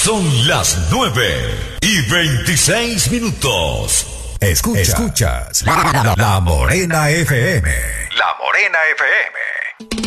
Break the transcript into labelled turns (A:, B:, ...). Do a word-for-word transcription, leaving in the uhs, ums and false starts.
A: Son las nueve y veintiséis minutos.
B: Escucha, escuchas la, la, la Morena F M.
A: La Morena F M.